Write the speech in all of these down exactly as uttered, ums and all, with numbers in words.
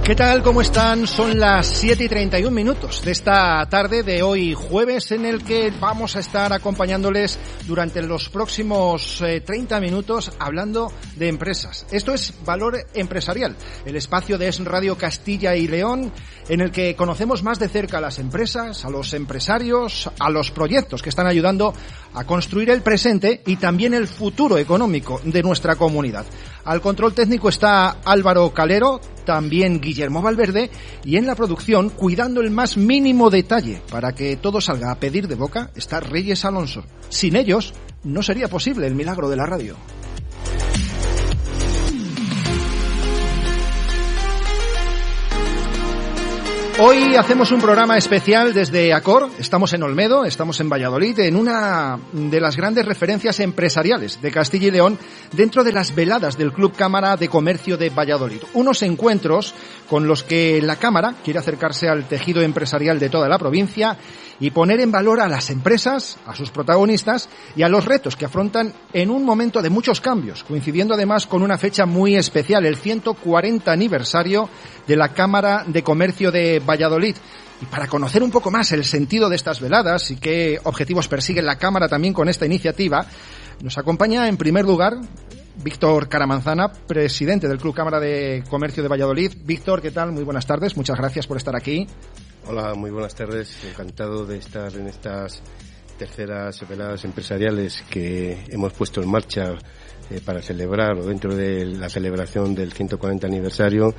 ¿Qué tal? ¿Cómo están? Son las siete y treinta y un minutos de esta tarde de hoy jueves, en el que vamos a estar acompañándoles durante los próximos eh, treinta minutos hablando de empresas. Esto es Valor Empresarial, el espacio de Es Radio Castilla y León, en el que conocemos más de cerca a las empresas, a los empresarios, a los proyectos que están ayudando a construir el presente y también el futuro económico de nuestra comunidad. Al control técnico está Álvaro Calero, también Guillermo Valverde, y en la producción, cuidando el más mínimo detalle para que todo salga a pedir de boca, está Reyes Alonso. Sin ellos, no sería posible el milagro de la radio. Hoy hacemos un programa especial desde Acor. Estamos en Olmedo, estamos en Valladolid, en una de las grandes referencias empresariales de Castilla y León, dentro de las veladas del Club Cámara de Comercio de Valladolid. Unos encuentros con los que la Cámara quiere acercarse al tejido empresarial de toda la provincia y poner en valor a las empresas, a sus protagonistas y a los retos que afrontan en un momento de muchos cambios, coincidiendo además con una fecha muy especial, el ciento cuarenta aniversario de la Cámara de Comercio de Valladolid. Y para conocer un poco más el sentido de estas veladas y qué objetivos persigue la Cámara también con esta iniciativa, nos acompaña en primer lugar Víctor Caramanzana, presidente del Club Cámara de Comercio de Valladolid. Víctor, ¿qué tal? Muy buenas tardes, muchas gracias por estar aquí. Hola, muy buenas tardes, encantado de estar en estas terceras veladas empresariales que hemos puesto en marcha eh, para celebrar o dentro de la celebración del ciento cuarenta aniversario.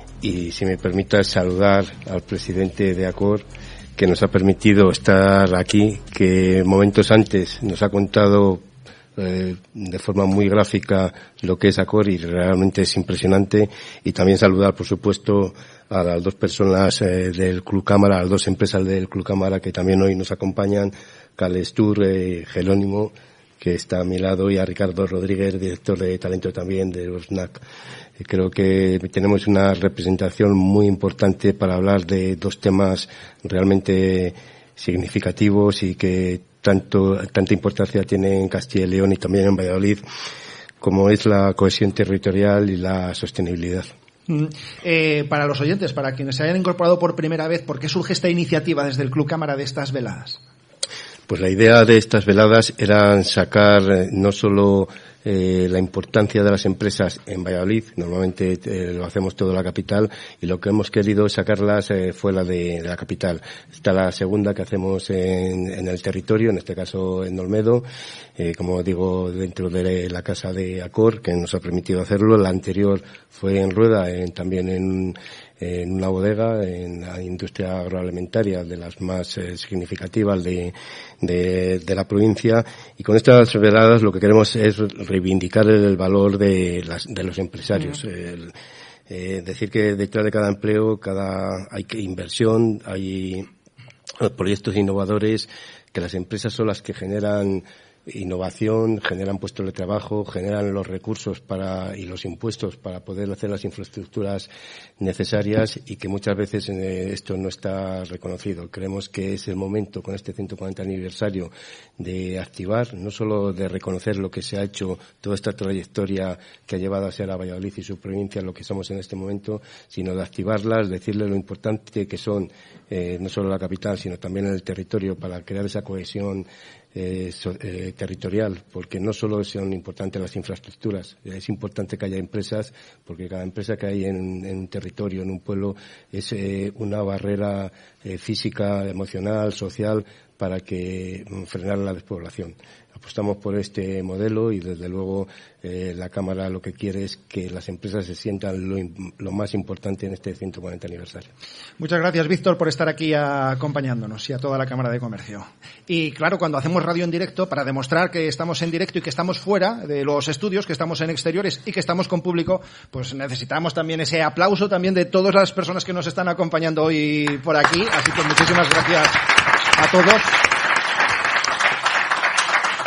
Y si me permitas saludar al presidente de Acor, que nos ha permitido estar aquí, que momentos antes nos ha contado eh, de forma muy gráfica lo que es Acor y realmente es impresionante. Y también saludar, por supuesto, a las dos personas eh, del Club Cámara, a las dos empresas del Club Cámara que también hoy nos acompañan, Calestur, eh, Jerónimo, que está a mi lado, y a Ricardo Rodríguez, director de talento también de los N A C. Creo que tenemos una representación muy importante para hablar de dos temas realmente significativos y que tanto tanta importancia tienen en Castilla y León y también en Valladolid, como es la cohesión territorial y la sostenibilidad. Mm, eh, para los oyentes, para quienes se hayan incorporado por primera vez, ¿por qué surge esta iniciativa desde el Club Cámara de estas veladas? Pues la idea de estas veladas era sacar eh, no solo eh, la importancia de las empresas en Valladolid, normalmente eh, lo hacemos todo en la capital, y lo que hemos querido sacarlas eh, fuera de, de la capital. Esta la segunda que hacemos en, en el territorio, en este caso en Olmedo, eh, como digo, dentro de la casa de Acor, que nos ha permitido hacerlo. La anterior fue en Rueda, en, también en en una bodega, en la industria agroalimentaria de las más eh, significativas de, de, de la provincia. Y con estas veladas lo que queremos es reivindicar el valor de, las, de los empresarios. Mm. El, eh, decir que detrás de cada empleo, cada hay que inversión, hay proyectos innovadores, que las empresas son las que generan innovación, generan puestos de trabajo, generan los recursos para y los impuestos para poder hacer las infraestructuras necesarias, y que muchas veces eh, esto no está reconocido. Creemos que es el momento, con este ciento cuarenta aniversario, de activar, no solo de reconocer lo que se ha hecho, toda esta trayectoria que ha llevado a ser a Valladolid y su provincia lo que somos en este momento, sino de activarlas, decirle lo importante que son, eh, no solo la capital, sino también en el territorio, para crear esa cohesión Eh, so, eh, territorial, porque no solo son importantes las infraestructuras, es importante que haya empresas, porque cada empresa que hay en, en un territorio, en un pueblo, es eh, una barrera eh, física, emocional, social, para que frenar la despoblación. Apostamos por este modelo y desde luego eh, la Cámara lo que quiere es que las empresas se sientan lo, lo más importante en este ciento cuarenta aniversario. Muchas gracias, Víctor, por estar aquí acompañándonos, y a toda la Cámara de Comercio. Y claro, cuando hacemos radio en directo, para demostrar que estamos en directo y que estamos fuera de los estudios, que estamos en exteriores y que estamos con público, pues necesitamos también ese aplauso también de todas las personas que nos están acompañando hoy por aquí. Así que muchísimas gracias a todos.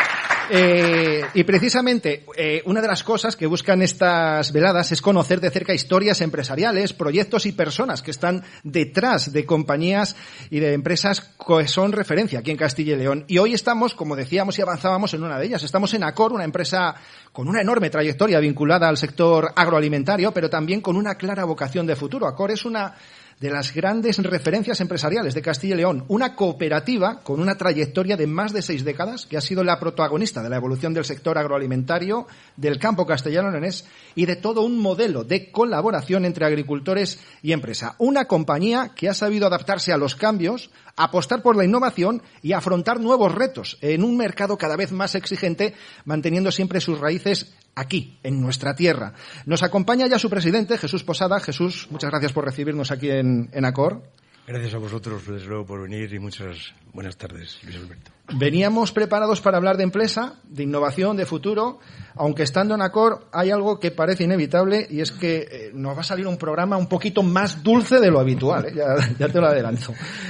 Eh, y precisamente eh, una de las cosas que buscan estas veladas es conocer de cerca historias empresariales, proyectos y personas que están detrás de compañías y de empresas que son referencia aquí en Castilla y León. Y hoy estamos, como decíamos y avanzábamos, en una de ellas. Estamos en Acor, una empresa con una enorme trayectoria vinculada al sector agroalimentario, pero también con una clara vocación de futuro. Acor es una de las grandes referencias empresariales de Castilla y León, una cooperativa con una trayectoria de más de seis décadas que ha sido la protagonista de la evolución del sector agroalimentario, del campo castellano-leonés y de todo un modelo de colaboración entre agricultores y empresa. Una compañía que ha sabido adaptarse a los cambios, apostar por la innovación y afrontar nuevos retos en un mercado cada vez más exigente, manteniendo siempre sus raíces aquí, en nuestra tierra. Nos acompaña ya su presidente, Jesús Posada. Jesús, muchas gracias por recibirnos aquí en, en Acor. Gracias a vosotros, desde luego, por venir y muchas buenas tardes, Luis Alberto. Veníamos preparados para hablar de empresa, de innovación, de futuro, aunque estando en Acor hay algo que parece inevitable y es que eh, nos va a salir un programa un poquito más dulce de lo habitual, ¿eh? ya, ya te lo adelanto.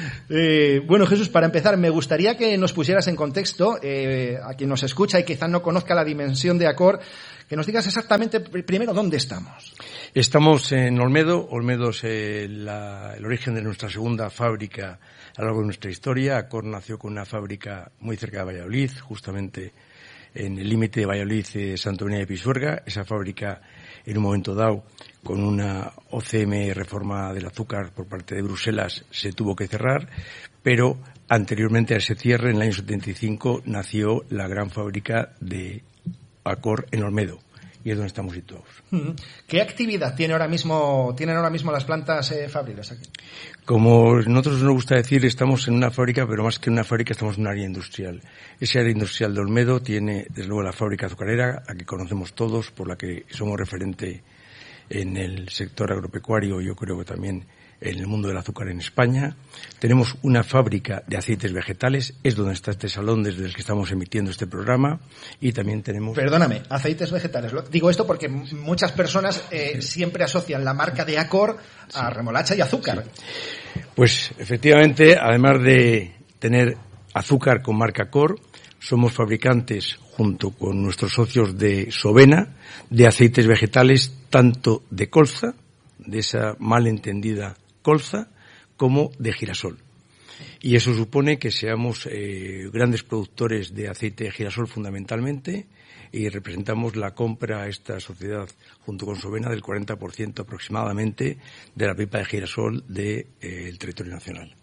Eh, bueno, Jesús, para empezar, me gustaría que nos pusieras en contexto, eh, a quien nos escucha y quizás no conozca la dimensión de Acor, que nos digas exactamente primero dónde estamos. Estamos en Olmedo. Olmedo es eh, la, el origen de nuestra segunda fábrica a lo largo de nuestra historia. Acor nació con una fábrica muy cerca de Valladolid, justamente en el límite de Valladolid eh, Santonía de Pisuerga. Esa fábrica, en un momento dado, con una O C M reforma del azúcar por parte de Bruselas, se tuvo que cerrar, pero anteriormente a ese cierre, en el año setenta y cinco, nació la gran fábrica de Acor en Olmedo, y es donde estamos situados. ¿Qué actividad tiene ahora mismo, tienen ahora mismo las plantas eh, fabriles aquí? Como nosotros nos gusta decir, estamos en una fábrica, pero más que en una fábrica estamos en un área industrial. Ese área industrial de Olmedo tiene, desde luego, la fábrica azucarera, la que conocemos todos, por la que somos referente en el sector agropecuario, yo creo que también en el mundo del azúcar en España. Tenemos una fábrica de aceites vegetales, es donde está este salón desde el que estamos emitiendo este programa, y también tenemos... Perdóname, aceites vegetales. Digo esto porque muchas personas eh, siempre asocian la marca de Acor a sí. remolacha y azúcar. Sí. Pues efectivamente, además de tener azúcar con marca Acor, somos fabricantes, junto con nuestros socios de Sovena, de aceites vegetales, tanto de colza, de esa malentendida colza, como de girasol. Y eso supone que seamos eh, grandes productores de aceite de girasol fundamentalmente, y representamos la compra a esta sociedad junto con Sovena del cuarenta por ciento aproximadamente de la pipa de girasol del de, eh, territorio nacional.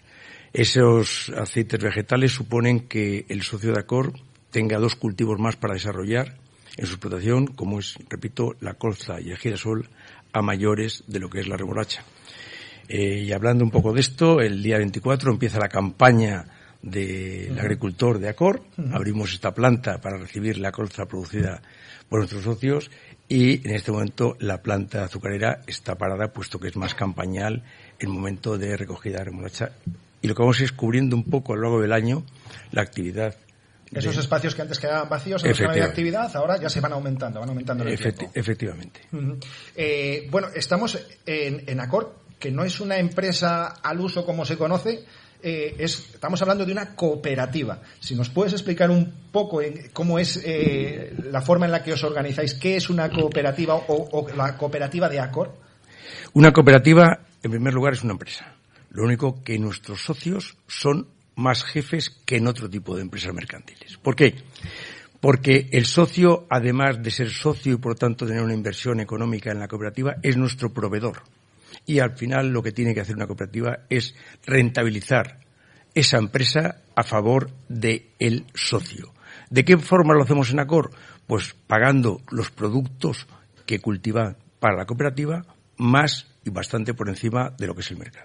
Esos aceites vegetales suponen que el socio de Acor tenga dos cultivos más para desarrollar en su explotación, como es, repito, la colza y el girasol, a mayores de lo que es la remolacha. Eh, y hablando un poco de esto, el día veinticuatro empieza la campaña del uh-huh. agricultor de Acor. Uh-huh. Abrimos esta planta para recibir la colza producida por nuestros socios, y en este momento la planta azucarera está parada, puesto que es más campañal el momento de recogida de remolacha. Y lo que vamos es cubriendo un poco a lo largo del año la actividad. Esos de... espacios que antes quedaban vacíos en los que no había actividad, ahora ya se van aumentando, van aumentando en el Efecti- tiempo. Efectivamente. Uh-huh. Eh, bueno, estamos en, en Acor, que no es una empresa al uso como se conoce, eh, es, estamos hablando de una cooperativa. Si nos puedes explicar un poco en cómo es eh, la forma en la que os organizáis, qué es una cooperativa o, o la cooperativa de Acor. Una cooperativa, en primer lugar, es una empresa. Lo único que nuestros socios son más jefes que en otro tipo de empresas mercantiles. ¿Por qué? Porque el socio, además de ser socio y por tanto tener una inversión económica en la cooperativa, es nuestro proveedor. Y al final lo que tiene que hacer una cooperativa es rentabilizar esa empresa a favor del socio. ¿De qué forma lo hacemos en Acor? Pues pagando los productos que cultiva para la cooperativa, más y bastante por encima de lo que es el mercado.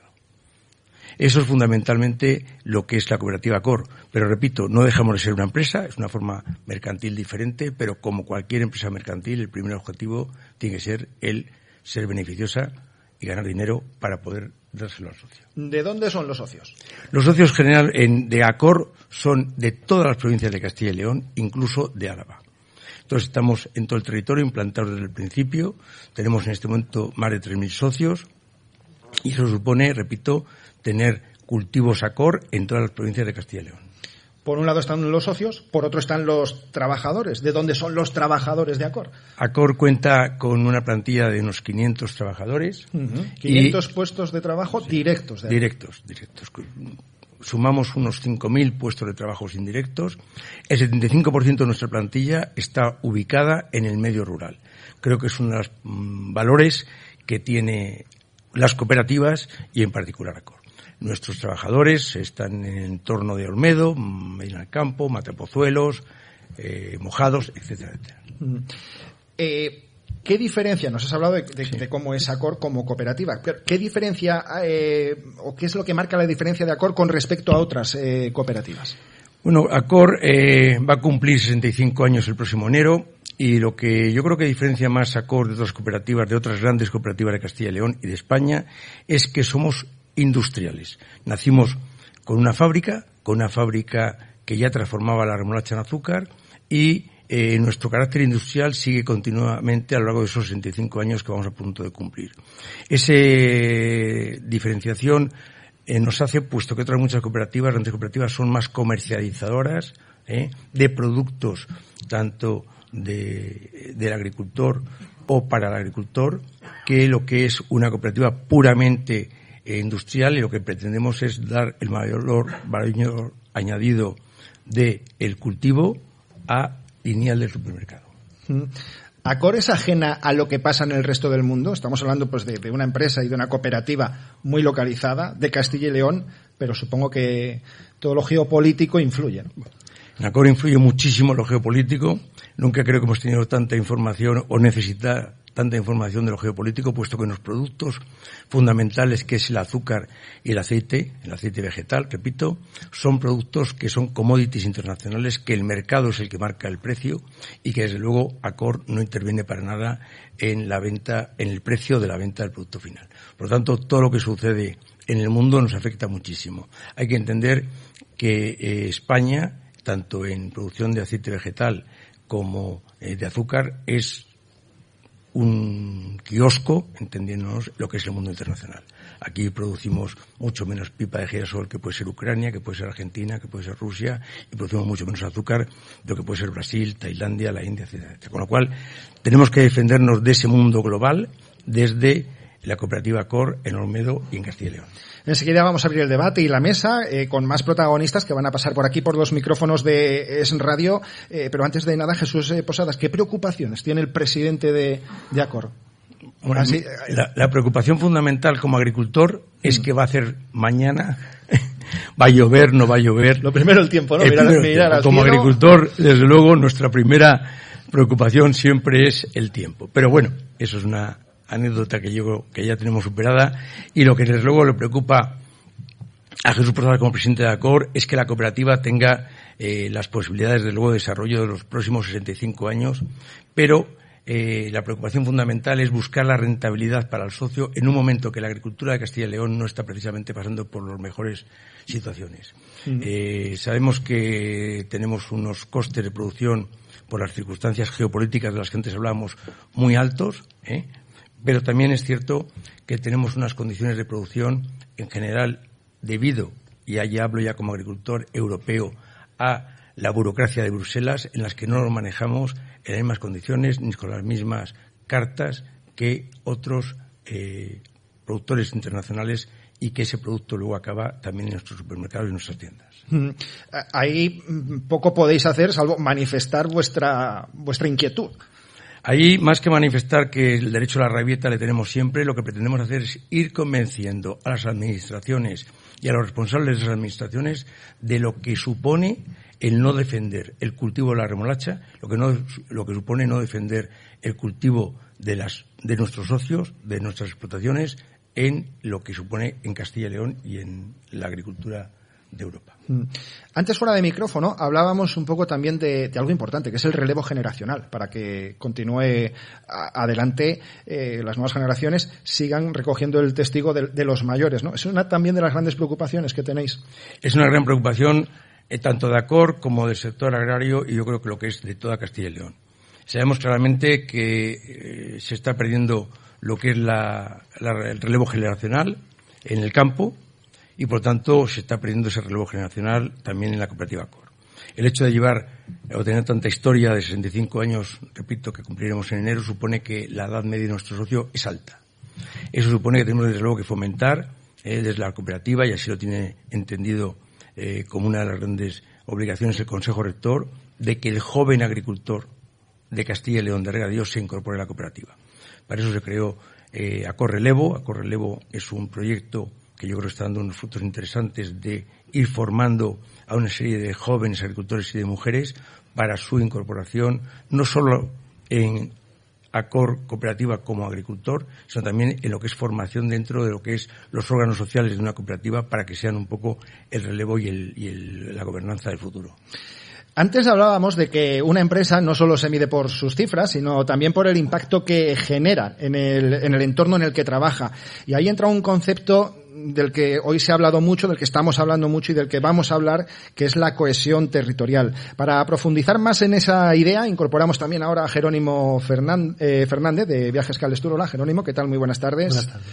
Eso es fundamentalmente lo que es la cooperativa Acor. Pero repito, no dejamos de ser una empresa, es una forma mercantil diferente, pero como cualquier empresa mercantil, el primer objetivo tiene que ser el ser beneficiosa y ganar dinero para poder dárselo al socio. ¿De dónde son los socios? Los socios general en, de Acor son de todas las provincias de Castilla y León, incluso de Álava. Entonces estamos en todo el territorio implantados desde el principio, tenemos en este momento más de tres mil socios, y eso supone, repito, tener cultivos Acor en todas las provincias de Castilla y León. Por un lado están los socios, por otro están los trabajadores. ¿De dónde son los trabajadores de Accor? Accor cuenta con una plantilla de unos quinientos trabajadores. Uh-huh. quinientos puestos de trabajo sí, directos. De directos, directos. Sumamos unos cinco mil puestos de trabajo indirectos. El setenta y cinco por ciento de nuestra plantilla está ubicada en el medio rural. Creo que es uno de los mmm, valores que tiene las cooperativas y en particular Accor. Nuestros trabajadores están en el entorno de Olmedo, en el campo, Matapozuelos, eh, Mojados, etcétera, etcétera. Eh, ¿Qué diferencia? Nos has hablado de, de, sí. de cómo es Accor como cooperativa. ¿Qué diferencia eh, o qué es lo que marca la diferencia de Accor con respecto a otras eh, cooperativas? Bueno, Accor eh, va a cumplir sesenta y cinco años el próximo enero. Y lo que yo creo que diferencia más Accor de otras cooperativas, de otras grandes cooperativas de Castilla y León y de España, es que somos industriales. Nacimos con una fábrica, con una fábrica que ya transformaba la remolacha en azúcar y eh, nuestro carácter industrial sigue continuamente a lo largo de esos sesenta y cinco años que vamos a punto de cumplir. Esa diferenciación eh, nos hace, puesto que otras muchas cooperativas, grandes cooperativas, son más comercializadoras eh, de productos, tanto de, del agricultor o para el agricultor, que lo que es una cooperativa puramente industrial, y lo que pretendemos es dar el mayor valor añadido del cultivo a lineal del supermercado. ¿Accor es ajena a lo que pasa en el resto del mundo? Estamos hablando pues de, de una empresa y de una cooperativa muy localizada, de Castilla y León, pero supongo que todo lo geopolítico influye, ¿no? En Accor influye muchísimo lo geopolítico. Nunca creo que hemos tenido tanta información o necesita tanta información de lo geopolítico, puesto que en los productos fundamentales, que es el azúcar y el aceite, el aceite vegetal, repito, son productos que son commodities internacionales, que el mercado es el que marca el precio y que desde luego Accor no interviene para nada en la venta, en el precio de la venta del producto final. Por lo tanto, todo lo que sucede en el mundo nos afecta muchísimo. Hay que entender que eh, España, tanto en producción de aceite vegetal como eh, de azúcar, es un kiosco, entendiéndonos lo que es el mundo internacional. Aquí producimos mucho menos pipa de girasol que puede ser Ucrania, que puede ser Argentina, que puede ser Rusia, y producimos mucho menos azúcar de lo que puede ser Brasil, Tailandia, la India, etcétera, etcétera. Con lo cual, tenemos que defendernos de ese mundo global desde la cooperativa Accor en Olmedo y en Castilla y León. Enseguida vamos a abrir el debate y la mesa eh, con más protagonistas que van a pasar por aquí por los micrófonos de Es Radio. Eh, pero antes de nada, Jesús eh, Posadas, ¿qué preocupaciones tiene el presidente de, de Accor? Bueno, Así, la, la preocupación fundamental como agricultor es que va a hacer mañana, va a llover, no va a llover. Lo primero el tiempo, ¿no? El mirar, primero, mirar al como cielo. Agricultor, desde luego, nuestra primera preocupación siempre es el tiempo. Pero bueno, eso es una anécdota que yo que ya tenemos superada, y lo que desde luego le preocupa a Jesús Posadas como presidente de Accor es que la cooperativa tenga eh, las posibilidades de luego de desarrollo de los próximos sesenta y cinco años, pero eh, la preocupación fundamental es buscar la rentabilidad para el socio en un momento que la agricultura de Castilla y León no está precisamente pasando por las mejores situaciones. Uh-huh. Eh, sabemos que tenemos unos costes de producción por las circunstancias geopolíticas de las que antes hablábamos muy altos, ¿eh? Pero también es cierto que tenemos unas condiciones de producción en general debido, y ahí hablo ya como agricultor europeo, a la burocracia de Bruselas, en las que no lo manejamos en las mismas condiciones ni con las mismas cartas que otros eh, productores internacionales, y que ese producto luego acaba también en nuestros supermercados y en nuestras tiendas. Ahí poco podéis hacer salvo manifestar vuestra vuestra inquietud. Ahí, más que manifestar que el derecho a la rabieta le tenemos siempre, lo que pretendemos hacer es ir convenciendo a las administraciones y a los responsables de esas administraciones de lo que supone el no defender el cultivo de la remolacha, lo que no, lo que supone no defender el cultivo de las, de nuestros socios, de nuestras explotaciones, en lo que supone en Castilla y León y en la agricultura de Europa. Antes, fuera de micrófono, hablábamos un poco también de, de algo importante, que es el relevo generacional, para que continúe a, adelante, eh, las nuevas generaciones sigan recogiendo el testigo de, de los mayores, ¿no? Es una también de las grandes preocupaciones que tenéis. Es una gran preocupación eh, tanto de Accor como del sector agrario, y yo creo que lo que es de toda Castilla y León. Sabemos claramente que eh, se está perdiendo lo que es la, la, el relevo generacional en el campo, y por tanto se está perdiendo ese relevo generacional también en la cooperativa Accor. El hecho de llevar o tener tanta historia de sesenta y cinco años, repito, que cumpliremos en enero, supone que la edad media de nuestro socio es alta. Eso supone que tenemos desde luego que fomentar eh, desde la cooperativa, y así lo tiene entendido eh, como una de las grandes obligaciones el Consejo Rector, de que el joven agricultor de Castilla y León de regadío se incorpore a la cooperativa. Para eso se creó eh, Acor Relevo. Acor Relevo es un proyecto que yo creo que está dando unos frutos interesantes de ir formando a una serie de jóvenes agricultores y de mujeres para su incorporación, no solo en Acor Cooperativa como agricultor, sino también en lo que es formación dentro de lo que es los órganos sociales de una cooperativa, para que sean un poco el relevo y, el, y el, la gobernanza del futuro. Antes hablábamos de que una empresa no solo se mide por sus cifras, sino también por el impacto que genera en el, en el entorno en el que trabaja. Y ahí entra un concepto del que hoy se ha hablado mucho, del que estamos hablando mucho y del que vamos a hablar, que es la cohesión territorial. Para profundizar más en esa idea, incorporamos también ahora a Jerónimo Fernández, de Viajes Calestur. Hola, Jerónimo, ¿qué tal? Muy buenas tardes. Buenas tardes.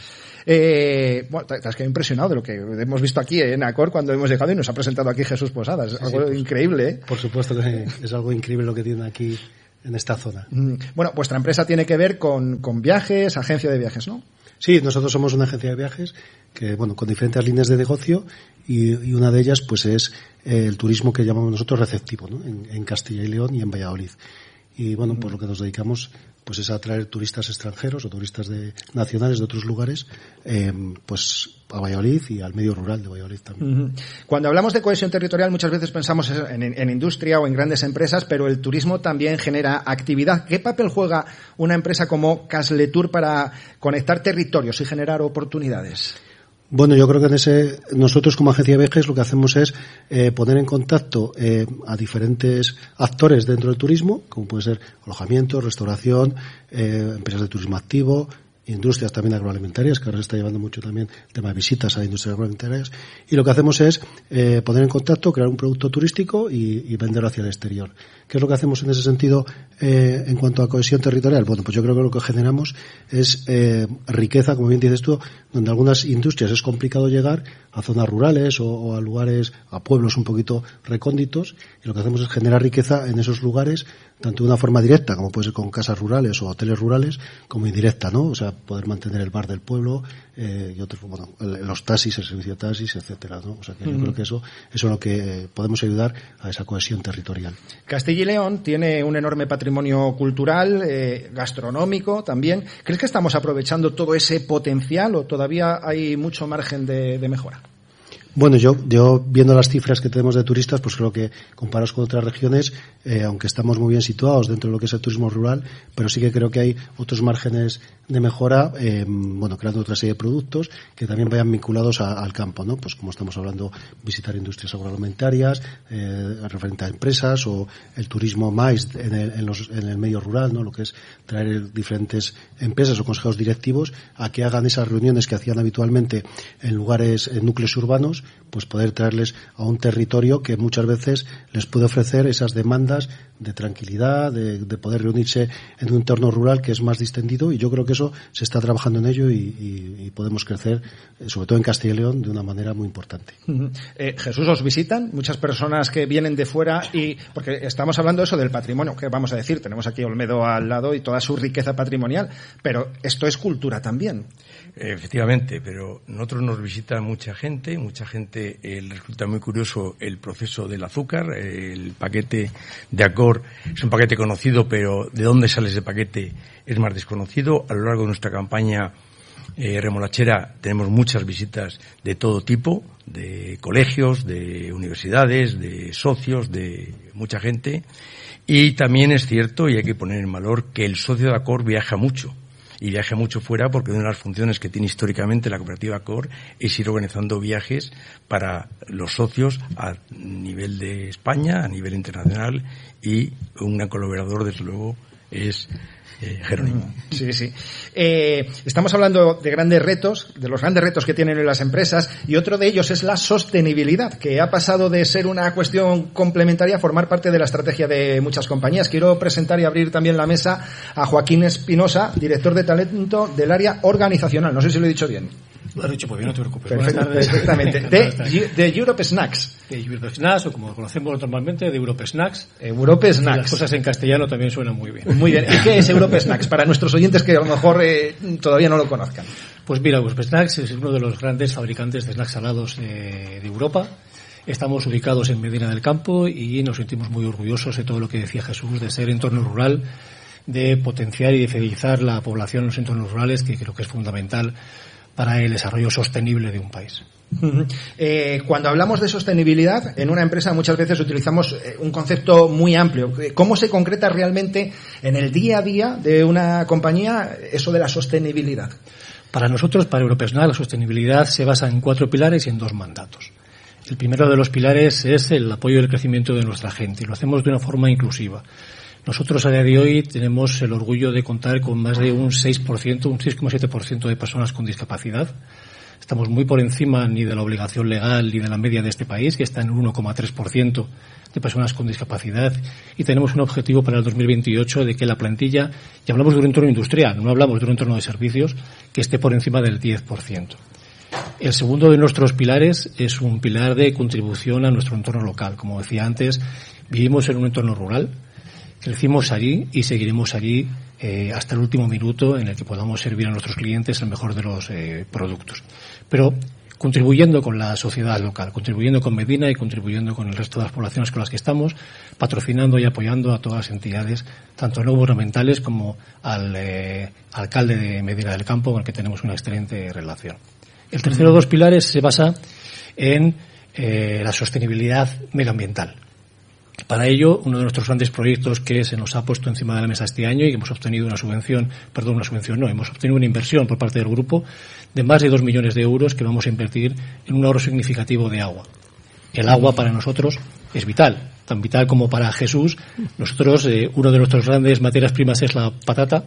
Eh, bueno, te has quedado impresionado de lo que hemos visto aquí eh, en Acor cuando hemos llegado y nos ha presentado aquí Jesús Posadas. Sí, algo sí, increíble, ¿eh? Por supuesto que es algo increíble lo que tienen aquí en esta zona. Bueno, vuestra empresa tiene que ver con, con viajes, agencia de viajes, ¿no? Sí, nosotros somos una agencia de viajes que, bueno, con diferentes líneas de negocio, y, y una de ellas, pues, es eh, el turismo que llamamos nosotros receptivo, ¿no? En, en Castilla y León y en Valladolid. Y, bueno, pues lo que nos dedicamos, pues, es a atraer turistas extranjeros o turistas de nacionales de otros lugares, eh, pues, a Valladolid y al medio rural de Valladolid también. Uh-huh. Cuando hablamos de cohesión territorial, muchas veces pensamos en, en, en industria o en grandes empresas, pero el turismo también genera actividad. ¿Qué papel juega una empresa como Casletur para conectar territorios y generar oportunidades? Bueno, yo creo que en ese, nosotros como agencia de viajes lo que hacemos es eh, poner en contacto eh, a diferentes actores dentro del turismo, como puede ser alojamiento, restauración, eh, empresas de turismo activo, industrias también agroalimentarias, que ahora se está llevando mucho también el tema de visitas a industrias agroalimentarias, y lo que hacemos es eh, poner en contacto, crear un producto turístico y, y venderlo hacia el exterior. ¿Qué es lo que hacemos en ese sentido eh, en cuanto a cohesión territorial? Bueno, pues yo creo que lo que generamos es eh, riqueza, como bien dices tú, donde algunas industrias es complicado llegar a zonas rurales o, o a lugares, a pueblos un poquito recónditos, y lo que hacemos es generar riqueza en esos lugares, tanto de una forma directa, como puede ser con casas rurales o hoteles rurales, como indirecta, ¿no? O sea, poder mantener el bar del pueblo eh, y otros, bueno, los taxis, el servicio de taxis, etcétera, ¿no? O sea, que yo mm. creo que eso, eso es lo que podemos ayudar a esa cohesión territorial. Castilla y León tiene un enorme patrimonio cultural, eh, gastronómico también. ¿Crees que estamos aprovechando todo ese potencial o todavía hay mucho margen de, de mejora? Bueno, yo, yo viendo las cifras que tenemos de turistas, pues creo que comparados con otras regiones, eh, aunque estamos muy bien situados dentro de lo que es el turismo rural, pero sí que creo que hay otros márgenes de mejora, eh, bueno, creando otra serie de productos que también vayan vinculados a, al campo, ¿no? Pues como estamos hablando, visitar industrias agroalimentarias, eh, referente a empresas, o el turismo más en el, en, los, en el medio rural, ¿no? Lo que es traer diferentes empresas o consejos directivos a que hagan esas reuniones que hacían habitualmente en lugares, en núcleos urbanos, pues poder traerles a un territorio que muchas veces les puede ofrecer esas demandas de tranquilidad, de, de poder reunirse en un entorno rural que es más distendido, y yo creo que eso se está trabajando en ello y, y, y podemos crecer, sobre todo en Castilla y León, de una manera muy importante. Uh-huh. Eh, Jesús, ¿os visitan muchas personas que vienen de fuera? Y porque estamos hablando de eso del patrimonio, que vamos a decir, tenemos aquí Olmedo al lado y toda su riqueza patrimonial, pero esto es cultura también. Efectivamente, pero nosotros nos visita mucha gente, mucha gente eh, le resulta muy curioso el proceso del azúcar, eh, el paquete de Acor es un paquete conocido, pero de dónde sale ese paquete es más desconocido. A lo largo de nuestra campaña eh, remolachera tenemos muchas visitas de todo tipo, de colegios, de universidades, de socios, de mucha gente, y también es cierto, y hay que poner en valor, que el socio de Acor viaja mucho. Y viaja mucho fuera, porque una de las funciones que tiene históricamente la cooperativa Acor es ir organizando viajes para los socios a nivel de España, a nivel internacional, y un gran colaborador, desde luego, es eh, Jerónimo. Sí, sí. Eh, estamos hablando de grandes retos, de los grandes retos que tienen las empresas, y otro de ellos es la sostenibilidad, que ha pasado de ser una cuestión complementaria a formar parte de la estrategia de muchas compañías. Quiero presentar y abrir también la mesa a Joaquín Espinosa, director de talento del área organizacional. No sé si lo he dicho bien. Lo has dicho muy bien, no te preocupes. Perfecto, Buenas tardes. perfectamente. De, de Europe Snacks. De Europe Snacks, o como lo conocemos normalmente, de Europe Snacks. Europe Snacks. Las cosas en castellano también suenan muy bien. Muy bien. ¿Y qué es Europe Snacks? Para nuestros oyentes que a lo mejor eh, todavía no lo conozcan. Pues mira, Europe Snacks es uno de los grandes fabricantes de snacks salados eh, de Europa. Estamos ubicados en Medina del Campo y nos sentimos muy orgullosos de todo lo que decía Jesús, de ser entorno rural, de potenciar y de fidelizar la población en los entornos rurales, que creo que es fundamental para el desarrollo sostenible de un país. Uh-huh. Eh, cuando hablamos de sostenibilidad, en una empresa muchas veces utilizamos eh, un concepto muy amplio. ¿Cómo se concreta realmente en el día a día de una compañía eso de la sostenibilidad? Para nosotros, para Europe Snacks, la sostenibilidad se basa en cuatro pilares y en dos mandatos. El primero de los pilares es el apoyo y el crecimiento de nuestra gente, y lo hacemos de una forma inclusiva. Nosotros a día de hoy tenemos el orgullo de contar con más de un seis por ciento, un seis coma siete por ciento de personas con discapacidad. Estamos muy por encima ni de la obligación legal ni de la media de este país, que está en el uno coma tres por ciento de personas con discapacidad. Y tenemos un objetivo para el dos mil veintiocho de que la plantilla, y hablamos de un entorno industrial, no hablamos de un entorno de servicios, que esté por encima del diez por ciento. El segundo de nuestros pilares es un pilar de contribución a nuestro entorno local. Como decía antes, vivimos en un entorno rural. Crecimos allí y seguiremos allí eh, hasta el último minuto en el que podamos servir a nuestros clientes el mejor de los eh, productos. Pero contribuyendo con la sociedad local, contribuyendo con Medina y contribuyendo con el resto de las poblaciones con las que estamos, patrocinando y apoyando a todas las entidades, tanto no gubernamentales como al eh, alcalde de Medina del Campo, con el que tenemos una excelente relación. El tercero de los pilares se basa en eh, la sostenibilidad medioambiental. Para ello, uno de nuestros grandes proyectos que se nos ha puesto encima de la mesa este año y que hemos obtenido una subvención, perdón, una subvención no, hemos obtenido una inversión por parte del grupo de más de dos millones de euros que vamos a invertir en un ahorro significativo de agua. El agua para nosotros es vital, tan vital como para Jesús. Nosotros, eh, uno de nuestras grandes materias primas es la patata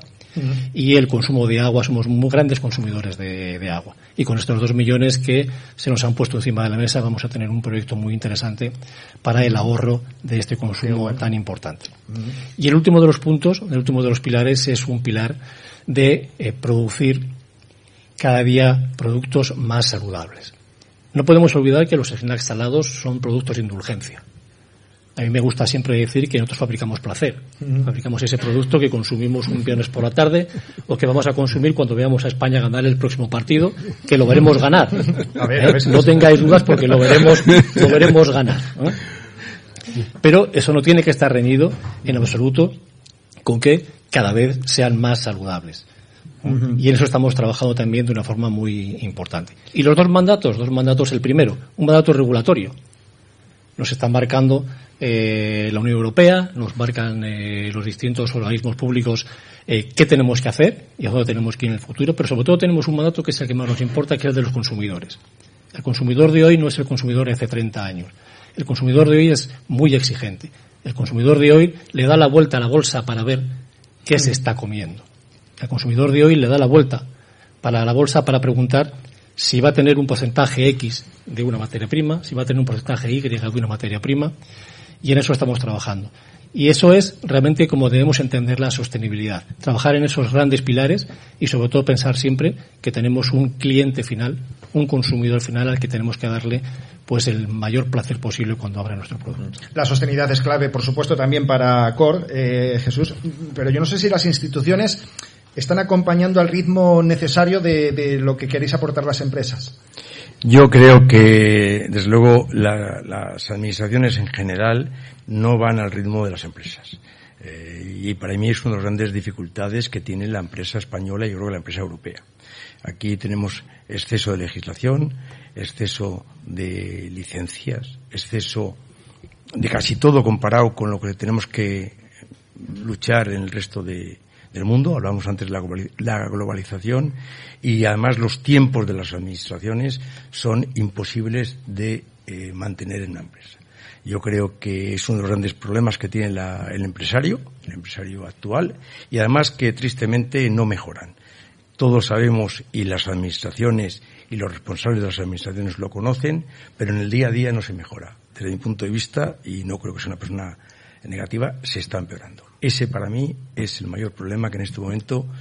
y el consumo de agua, somos muy grandes consumidores de, de agua. Y con estos dos millones que se nos han puesto encima de la mesa vamos a tener un proyecto muy interesante para el ahorro de este consumo bueno. tan importante. Uh-huh. Y el último de los puntos, el último de los pilares es un pilar de eh, producir cada día productos más saludables. No podemos olvidar que los snacks salados son productos de indulgencia. A mí me gusta siempre decir que nosotros fabricamos placer. Uh-huh. Fabricamos ese producto que consumimos un viernes por la tarde o que vamos a consumir cuando veamos a España ganar el próximo partido, que lo veremos ganar. A ver, a ver, ¿Eh? No tengáis dudas porque lo veremos, lo veremos ganar. ¿Eh? Pero eso no tiene que estar reñido en absoluto con que cada vez sean más saludables. Uh-huh. Y en eso estamos trabajando también de una forma muy importante. Y los dos mandatos, dos mandatos, el primero, un mandato regulatorio. Nos están marcando eh, la Unión Europea, nos marcan eh, los distintos organismos públicos eh, qué tenemos que hacer y a dónde tenemos que ir en el futuro, pero sobre todo tenemos un mandato que es el que más nos importa, que es el de los consumidores. El consumidor de hoy no es el consumidor de hace treinta años. El consumidor de hoy es muy exigente. El consumidor de hoy le da la vuelta a la bolsa para ver qué se está comiendo. El consumidor de hoy le da la vuelta para la bolsa para preguntar si va a tener un porcentaje X de una materia prima, si va a tener un porcentaje Y de una materia prima, y en eso estamos trabajando. Y eso es realmente como debemos entender la sostenibilidad. Trabajar en esos grandes pilares y sobre todo pensar siempre que tenemos un cliente final, un consumidor final al que tenemos que darle pues el mayor placer posible cuando abra nuestro producto. La sostenibilidad es clave, por supuesto, también para Cor, eh, Jesús, pero yo no sé si las instituciones están acompañando al ritmo necesario de, de lo que queréis aportar las empresas. Yo creo que, desde luego, la, las administraciones en general no van al ritmo de las empresas. Eh, y para mí es una de las grandes dificultades que tiene la empresa española y yo creo que la empresa europea. Aquí tenemos exceso de legislación, exceso de licencias, exceso de casi todo comparado con lo que tenemos que luchar en el resto de del mundo. Hablamos antes de la globalización y además los tiempos de las administraciones son imposibles de eh, mantener en una empresa. Yo creo que es uno de los grandes problemas que tiene la, el empresario, el empresario actual, y además que tristemente no mejoran. Todos sabemos, y las administraciones y los responsables de las administraciones lo conocen, pero en el día a día no se mejora. Desde mi punto de vista, y no creo que sea una persona negativa, se está empeorando. Ese para mí es el mayor problema que en este momento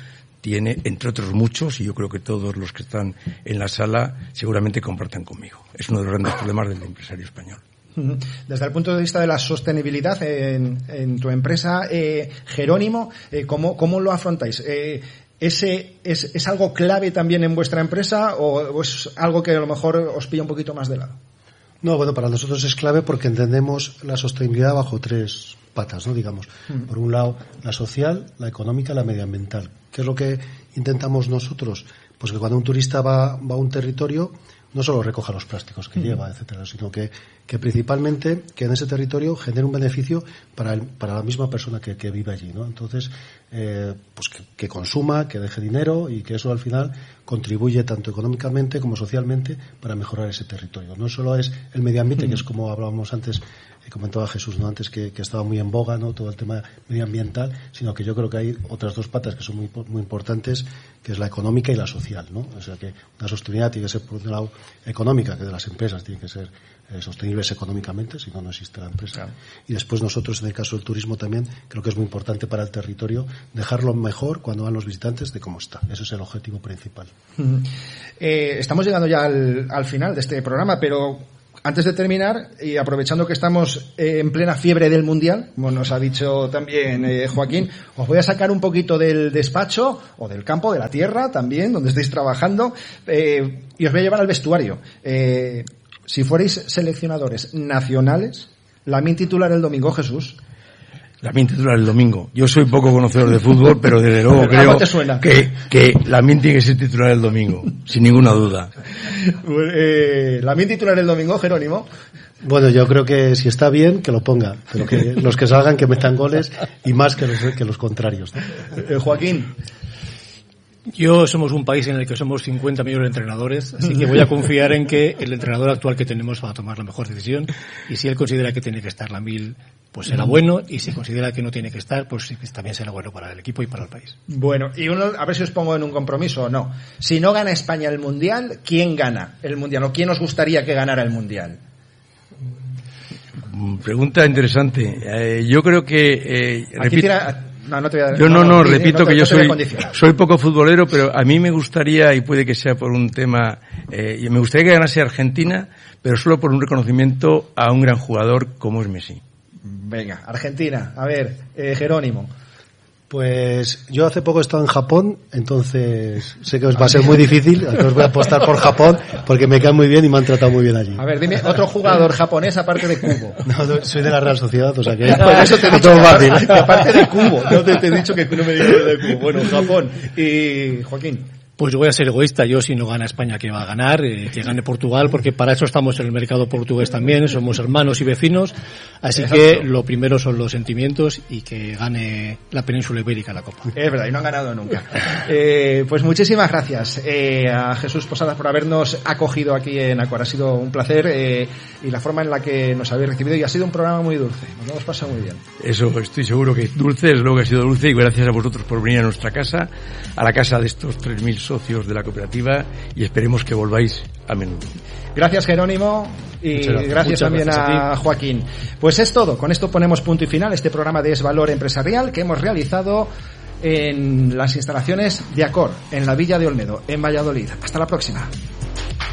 tiene, entre otros muchos, y yo creo que todos los que están en la sala seguramente compartan conmigo. Es uno de los grandes problemas del empresario español. Desde el punto de vista de la sostenibilidad en, en tu empresa, eh, Jerónimo, eh, ¿cómo, ¿cómo lo afrontáis? Eh, ¿ese, es, ¿Es algo clave también en vuestra empresa o, o es algo que a lo mejor os pilla un poquito más de lado? No, bueno, para nosotros es clave porque entendemos la sostenibilidad bajo tres patas, ¿no? Digamos, mm. por un lado, la social, la económica y la medioambiental. ¿Qué es lo que intentamos nosotros? Pues que cuando un turista va, va a un territorio, no solo recoja los plásticos que mm. lleva, etcétera, sino que, que principalmente que en ese territorio genere un beneficio para, el, para la misma persona que, que vive allí, ¿no? Entonces, eh, pues que, que consuma, que deje dinero y que eso al final contribuye tanto económicamente como socialmente para mejorar ese territorio. No solo es el medio ambiente, mm. que es como hablábamos antes, eh, comentaba Jesús, ¿no? Antes que, que estaba muy en boga, ¿no? Todo el tema medioambiental, sino que yo creo que hay otras dos patas que son muy, muy importantes, que es la económica y la social, ¿no? O sea que una sostenibilidad tiene que ser por un lado económica, que de las empresas tiene que ser eh, sostenibles económicamente, si no, no existe la empresa. Claro. Y después nosotros, en el caso del turismo también, creo que es muy importante para el territorio dejarlo mejor cuando van los visitantes de cómo está. Ese es el objetivo principal. Uh-huh. Eh, estamos llegando ya al, al final de este programa, pero antes de terminar, y aprovechando que estamos eh, en plena fiebre del Mundial, como nos ha dicho también eh, Joaquín, os voy a sacar un poquito del despacho, o del campo, de la tierra también, donde estáis trabajando, eh, y os voy a llevar al vestuario. Eh, si fuerais seleccionadores nacionales, Lamine titular el domingo, Jesús. Lamine titular el domingo. Yo soy poco conocedor de fútbol, pero desde luego creo que, que Lamine tiene que ser titular el domingo, sin ninguna duda. Eh, Lamine titular el domingo, Jerónimo. Bueno, yo creo que si está bien, que lo ponga, pero que los que salgan que metan goles y más que los, que los contrarios, ¿no? Eh, Joaquín. Yo somos un país en el que somos cincuenta millones de entrenadores, así que voy a confiar en que el entrenador actual que tenemos va a tomar la mejor decisión, y si él considera que tiene que estar Lamine, pues será bueno, y si considera que no tiene que estar, pues también será bueno para el equipo y para el país. Bueno, y uno, a ver si os pongo en un compromiso o no. Si no gana España el Mundial, ¿quién gana el Mundial? ¿O quién os gustaría que ganara el Mundial? Pregunta interesante. Eh, yo creo que... Eh, Aquí tira... No, no te voy a dar, yo no, no, no repito no te, que yo no soy, soy poco futbolero, pero a mí me gustaría, y puede que sea por un tema, eh, me gustaría que ganase Argentina, pero solo por un reconocimiento a un gran jugador como es Messi. Venga, Argentina. A ver, eh, Jerónimo. Pues yo hace poco he estado en Japón, entonces sé que os va a ser muy difícil, os voy a apostar por Japón porque me caen muy bien y me han tratado muy bien allí. A ver, dime otro jugador japonés aparte de Kubo. No, no, soy de la Real Sociedad, o sea que... Por eso te he dicho que aparte, aparte de Kubo, no te, te he dicho que no me digas de Kubo. Bueno, Japón. Y Joaquín. Pues yo voy a ser egoísta. Yo, si no gana España, ¿qué va a ganar? Eh, que gane Portugal, porque para eso estamos en el mercado portugués también, somos hermanos y vecinos, así Exacto. que lo primero son los sentimientos y que gane la península ibérica la Copa. Es verdad, y no han ganado nunca. Eh, pues muchísimas gracias eh, a Jesús Posadas por habernos acogido aquí en Accor. Ha sido un placer eh, y la forma en la que nos habéis recibido, y ha sido un programa muy dulce. Nos lo hemos pasado muy bien. Eso, estoy seguro que es dulce, es lo que ha sido dulce, y gracias a vosotros por venir a nuestra casa, a la casa de estos tres mil socios de la cooperativa, y esperemos que volváis a menudo. Gracias, Jerónimo, y gracias, gracias también gracias a, a Joaquín. Pues es todo, con esto ponemos punto y final a este programa de Es Valor Empresarial que hemos realizado en las instalaciones de Accor, en la Villa de Olmedo, en Valladolid. Hasta la próxima.